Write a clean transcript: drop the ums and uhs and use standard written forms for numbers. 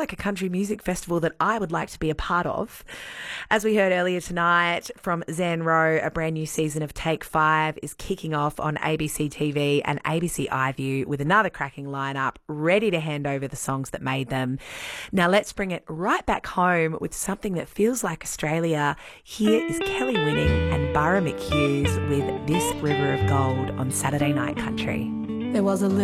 like a country music festival that I would like to be a part of. As we heard earlier tonight from Zan Rowe, a brand new season of Take 5 is kicking off on ABC TV and ABC iView with another cracking lineup ready to hand over the songs that made them. Now let's bring it right back home with something that feels like Australia. Here is Kelly Winning and Burra McHughes with This River of Gold on Saturday Night Country. There was a